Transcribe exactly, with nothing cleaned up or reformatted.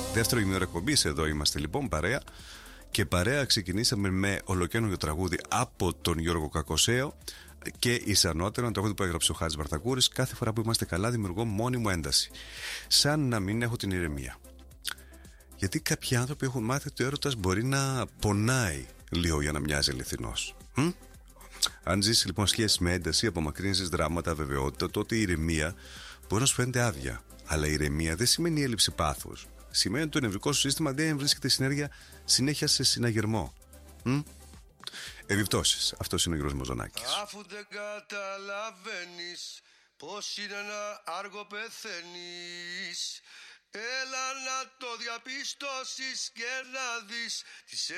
Δεύτερο ημίωρο εκπομπής, εδώ είμαστε λοιπόν παρέα. Και παρέα ξεκινήσαμε με ολοκαίνουργιο τραγούδι από τον Γιώργο Κακοσέο και εις ανώτερο, τραγούδι που έγραψε ο Χάρης Βαρθακούρης. Κάθε φορά που είμαστε καλά δημιουργώ μόνιμο ένταση. Σαν να μην έχω την ηρεμία. Γιατί κάποιοι άνθρωποι έχουν μάθει ότι ο έρωτας μπορεί να πονάει λίγο για να μοιάζει αληθινός. Μ? Αν ζήσει λοιπόν σχέση με ένταση, απομακρύνσεις, δράματα, αβεβαιότητα, τότε η ηρεμία μπορεί να σου φαίνεται άδεια. Αλλά η ηρεμία δεν σημαίνει έλλειψη πάθους. Σημαίνει ότι το νευρικό σου σύστημα δεν βρίσκεται συνέργεια συνέχεια σε συναγερμό. Μ? Επιπτώσεις. Αυτός είναι ο Γιώργος Μαζονάκης. Αφού δεν καταλαβαίνεις πως είναι να άργο πεθαίνεις, έλα να το διαπιστώσεις και να δεις τις